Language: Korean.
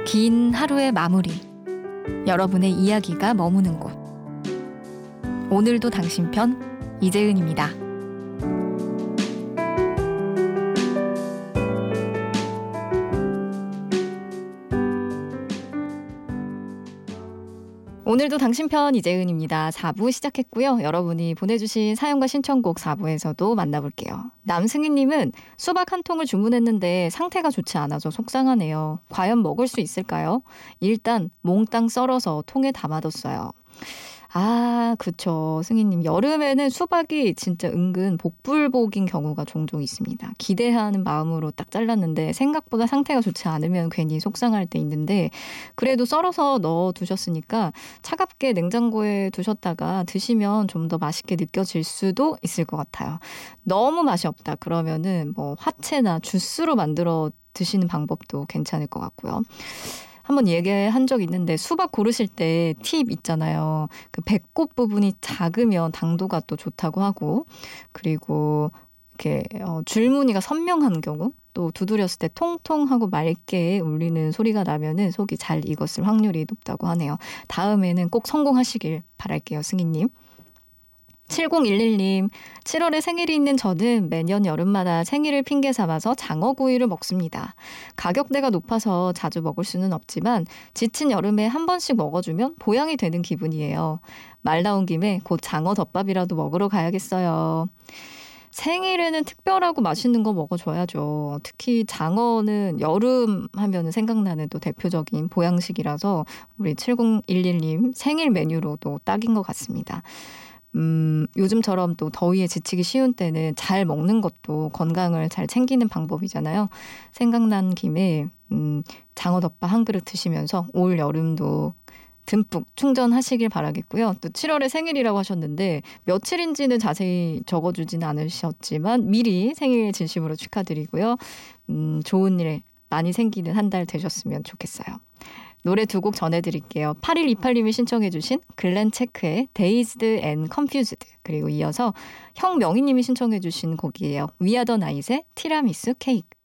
긴 하루의 마무리, 여러분의 이야기가 머무는 곳. 오늘도 당신 편, 이재은입니다. 오늘도 당신 편 이재은입니다. 4부 시작했고요. 여러분이 보내주신 사연과 신청곡 4부에서도 만나볼게요. 남승희님은 수박 한 통을 주문했는데 상태가 좋지 않아서 속상하네요. 과연 먹을 수 있을까요? 일단 몽땅 썰어서 통에 담아뒀어요. 그쵸. 승희님. 여름에는 수박이 진짜 은근 복불복인 경우가 종종 있습니다. 기대하는 마음으로 딱 잘랐는데 생각보다 상태가 좋지 않으면 괜히 속상할 때 있는데, 그래도 썰어서 넣어 두셨으니까 차갑게 냉장고에 두셨다가 드시면 좀 더 맛있게 느껴질 수도 있을 것 같아요. 너무 맛이 없다 그러면은 뭐 화채나 주스로 만들어 드시는 방법도 괜찮을 것 같고요. 한번 얘기한 적 있는데 수박 고르실 때 팁 있잖아요. 그 배꼽 부분이 작으면 당도가 또 좋다고 하고, 그리고 이렇게 줄무늬가 선명한 경우, 또 두드렸을 때 통통하고 맑게 울리는 소리가 나면은 속이 잘 익었을 확률이 높다고 하네요. 다음에는 꼭 성공하시길 바랄게요, 승희님. 7011님, 7월에 생일이 있는 저는 매년 여름마다 생일을 핑계 삼아서 장어구이를 먹습니다. 가격대가 높아서 자주 먹을 수는 없지만 지친 여름에 한 번씩 먹어주면 보양이 되는 기분이에요. 말 나온 김에 곧 장어 덮밥이라도 먹으러 가야겠어요. 생일에는 특별하고 맛있는 거 먹어줘야죠. 특히 장어는 여름 하면 생각나는 또 대표적인 보양식이라서 우리 7011님 생일 메뉴로도 딱인 것 같습니다. 요즘처럼 또 더위에 지치기 쉬운 때는 잘 먹는 것도 건강을 잘 챙기는 방법이잖아요. 생각난 김에 장어덮밥 한 그릇 드시면서 올 여름도 듬뿍 충전하시길 바라겠고요. 또 7월에 생일이라고 하셨는데 며칠인지는 자세히 적어주지는 않으셨지만 미리 생일 진심으로 축하드리고요. 좋은 일 많이 생기는 한 달 되셨으면 좋겠어요. 노래 두 곡 전해드릴게요. 8128님이 신청해 주신 글렌 체크의 Dazed and Confused, 그리고 이어서 형명희님이 신청해 주신 곡이에요. 위아더 나잇의 티라미수 케이크.